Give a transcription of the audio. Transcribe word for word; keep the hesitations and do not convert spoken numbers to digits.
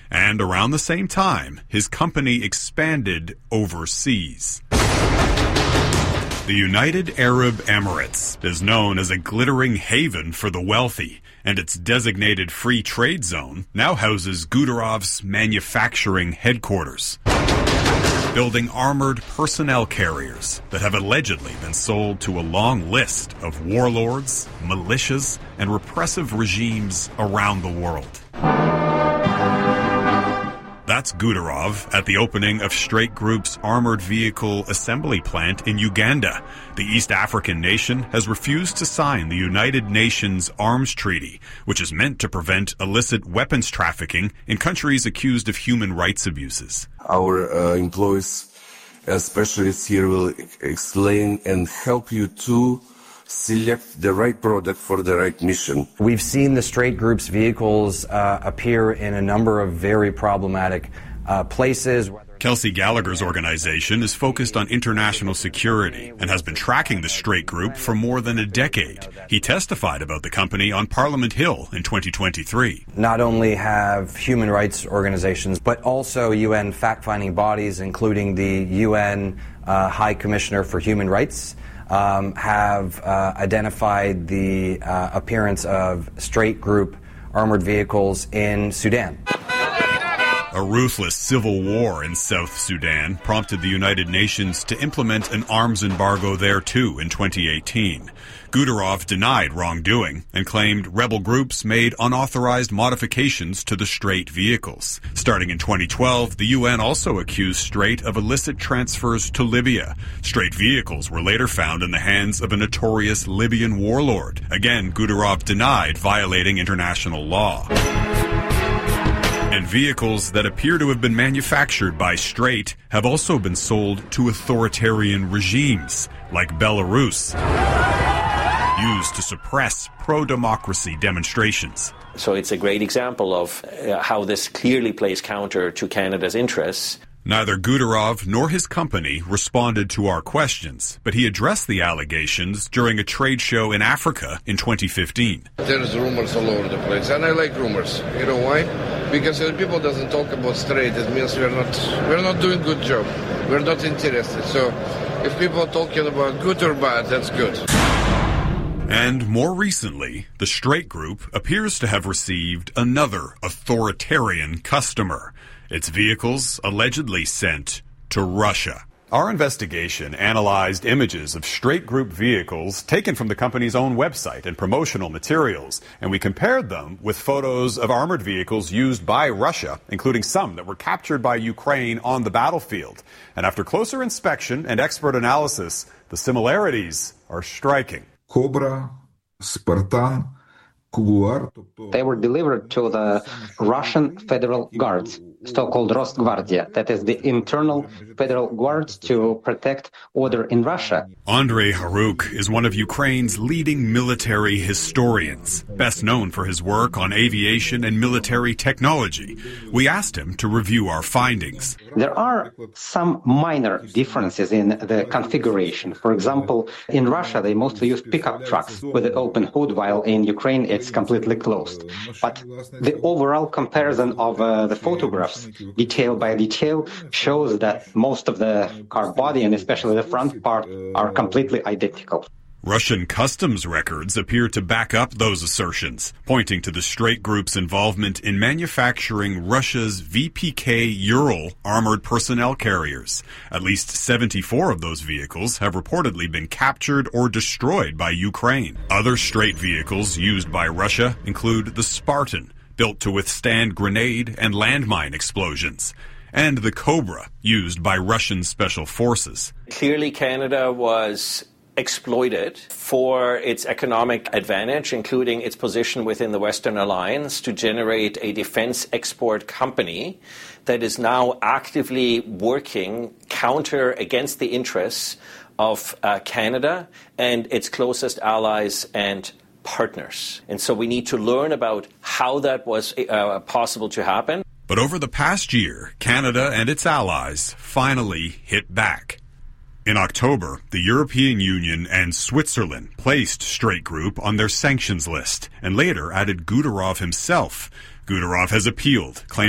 And around the same time, his company expanded overseas. The United Arab Emirates is known as a glittering haven for the wealthy, and its designated free trade zone now houses Gudarov's manufacturing headquarters, building armored personnel carriers that have allegedly been sold to a long list of warlords, militias, and repressive regimes around the world. That's Gudarov at the opening of Straight Group's armored vehicle assembly plant in Uganda. The East African nation has refused to sign the United Nations Arms Treaty, which is meant to prevent illicit weapons trafficking in countries accused of human rights abuses. Our uh, employees, uh, specialists here will explain and help you to select the right product for the right mission. We've seen the Straight Group's vehicles uh, appear in a number of very problematic uh, places. Kelsey Gallagher's organization is focused on international security and has been tracking the Straight Group for more than a decade. He testified about the company on Parliament Hill in twenty twenty-three. Not only have human rights organizations, but also U N fact-finding bodies, including the U N uh, High Commissioner for Human Rights, Um, have uh, identified the uh, appearance of Straight Group armored vehicles in Sudan. A ruthless civil war in South Sudan prompted the United Nations to implement an arms embargo there too in twenty eighteen. Gudarov denied wrongdoing and claimed rebel groups made unauthorized modifications to the Straight vehicles. Starting in twenty twelve, the U N also accused Straight of illicit transfers to Libya. Straight vehicles were later found in the hands of a notorious Libyan warlord. Again, Gudarov denied violating international law. And vehicles that appear to have been manufactured by Straight have also been sold to authoritarian regimes, like Belarus, used to suppress pro-democracy demonstrations. So it's a great example of uh, how this clearly plays counter to Canada's interests. Neither Gudarov nor his company responded to our questions, but he addressed the allegations during a trade show in Africa in twenty fifteen. There's rumors all over the place, and I like rumors. You know why? Because if people doesn't talk about Straight, it means we're not we're not doing good job. We're not interested. So if people are talking about good or bad, that's good. And more recently, the Straight Group appears to have received another authoritarian customer. Its vehicles allegedly sent to Russia. Our investigation analyzed images of Straight Group vehicles taken from the company's own website and promotional materials, and we compared them with photos of armored vehicles used by Russia, including some that were captured by Ukraine on the battlefield. And after closer inspection and expert analysis, the similarities are striking. Cobra, Spartan, Kuguar. They were delivered to the Russian Federal Guards, so-called Rosgvardia, that is the internal federal guards to protect order in Russia. Andrei Haruk is one of Ukraine's leading military historians, best known for his work on aviation and military technology. We asked him to review our findings. There are some minor differences in the configuration. For example, in Russia, they mostly use pickup trucks with an open hood, while in Ukraine, it's completely closed. But the overall comparison of uh, the photographs, detail by detail, shows that most of the car body and especially the front part are completely identical. Russian customs records appear to back up those assertions, pointing to the Straight Group's involvement in manufacturing Russia's V P K Ural armored personnel carriers. At least seventy-four of those vehicles have reportedly been captured or destroyed by Ukraine. Other Straight vehicles used by Russia include the Spartan, built to withstand grenade and landmine explosions, and the Cobra, used by Russian special forces. Clearly, Canada was exploited for its economic advantage, including its position within the Western Alliance, to generate a defense export company that is now actively working counter against the interests of uh, Canada and its closest allies and partners. And so we need to learn about how that was uh, possible to happen. But over the past year, Canada and its allies finally hit back. In October, the European Union and Switzerland placed Straight Group on their sanctions list and later added Gudarov himself. Gudarov has appealed, claiming